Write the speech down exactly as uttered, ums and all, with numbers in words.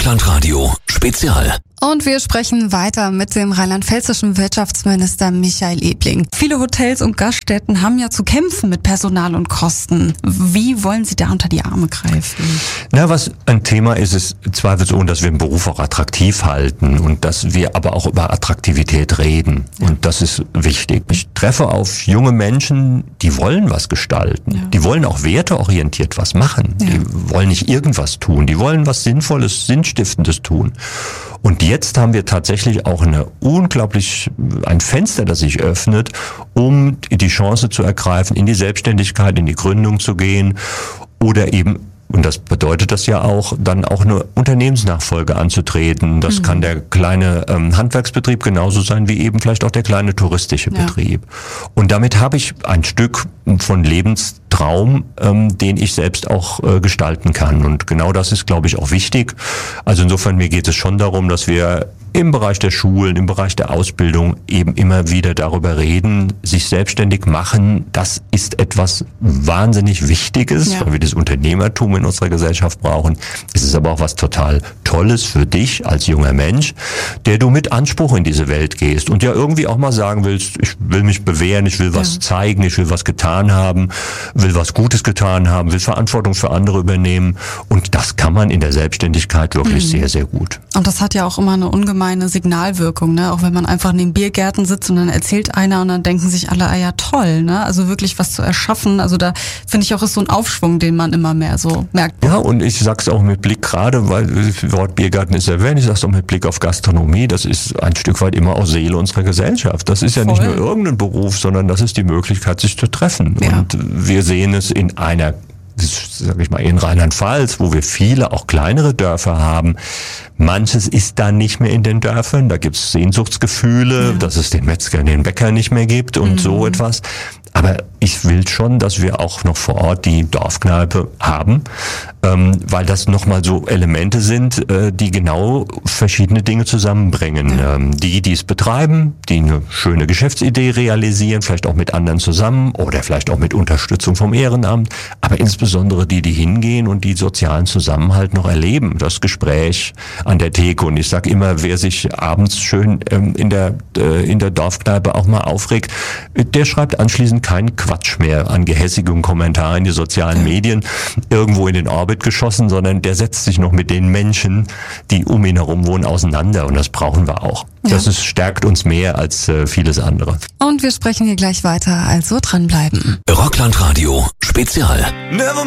Rockland-Radio Spezial. Und wir sprechen weiter mit dem rheinland-pfälzischen Wirtschaftsminister Michael Ebling. Viele Hotels und Gaststätten haben ja zu kämpfen mit Personal und Kosten. Wie wollen Sie da unter die Arme greifen? Na, was ein Thema ist, ist zweifelsohne, dass wir den Beruf auch attraktiv halten und dass wir aber auch über Attraktivität reden. Ja. Und das ist wichtig. Ich treffe auf junge Menschen, die wollen was gestalten. Ja. Die wollen auch werteorientiert was machen. Ja. Die wollen nicht irgendwas tun. Die wollen was Sinnvolles, Sinnstiftendes tun. Und jetzt haben wir tatsächlich auch eine unglaublich, ein Fenster, das sich öffnet, um die Chance zu ergreifen, in die Selbstständigkeit, in die Gründung zu gehen oder eben, und das bedeutet das ja auch, dann auch eine Unternehmensnachfolge anzutreten. Das mhm. kann der kleine ähm, Handwerksbetrieb genauso sein wie eben vielleicht auch der kleine touristische ja. Betrieb. Und damit habe ich ein Stück von Lebenstraum, ähm, den ich selbst auch äh, gestalten kann. Und genau das ist, glaube ich, auch wichtig. Also insofern, mir geht es schon darum, dass wir im Bereich der Schulen, im Bereich der Ausbildung eben immer wieder darüber reden, sich selbstständig machen. Das ist etwas wahnsinnig Wichtiges, ja. weil wir das Unternehmertum in unserer Gesellschaft brauchen. Es ist aber auch was total Tolles für dich als junger Mensch, der du mit Anspruch in diese Welt gehst und ja irgendwie auch mal sagen willst, ich will mich bewähren, ich will was ja. zeigen, ich will was getan haben, will was Gutes getan haben, will Verantwortung für andere übernehmen. Und das kann man in der Selbstständigkeit wirklich mhm. sehr, sehr gut. Und das hat ja auch immer eine ungemeine Signalwirkung, ne? Auch wenn man einfach neben Biergärten sitzt und dann erzählt einer und dann denken sich alle, ah ja toll, ne? Also wirklich was zu erschaffen, also da finde ich auch, ist so ein Aufschwung, den man immer mehr so merkt. Ja, und ich sag's auch mit Blick gerade, weil das Wort Biergarten ist erwähnt, ich sag's auch mit Blick auf Gastronomie, das ist ein Stück weit immer auch Seele unserer Gesellschaft. Das ist ja Voll. Nicht nur irgendein Beruf, sondern das ist die Möglichkeit, sich zu treffen. Ja. Und wir sehen es in einer, sag ich mal, in Rheinland-Pfalz, wo wir viele auch kleinere Dörfer haben. Manches ist da nicht mehr in den Dörfern, da gibt's Sehnsuchtsgefühle, ja. dass es den Metzger, den Bäcker nicht mehr gibt und mhm. so etwas. Aber ich will schon, dass wir auch noch vor Ort die Dorfkneipe haben, ähm, weil das nochmal so Elemente sind, äh, die genau verschiedene Dinge zusammenbringen. Ja. Ähm, die, die es betreiben, die eine schöne Geschäftsidee realisieren, vielleicht auch mit anderen zusammen oder vielleicht auch mit Unterstützung vom Ehrenamt, aber insbesondere die, die hingehen und die sozialen Zusammenhalt noch erleben. Das Gespräch an der Theke. Und ich sage immer, wer sich abends schön ähm, in der äh, in der Dorfkneipe auch mal aufregt, der schreibt anschließend keinen Quatsch mehr an gehässigen Kommentaren in die sozialen Medien irgendwo in den Orbit geschossen, sondern der setzt sich noch mit den Menschen, die um ihn herum wohnen, auseinander. Und das brauchen wir auch. Ja. Das ist, stärkt uns mehr als äh, vieles andere. Und wir sprechen hier gleich weiter, also dranbleiben. Rockland-Radio Spezial. Never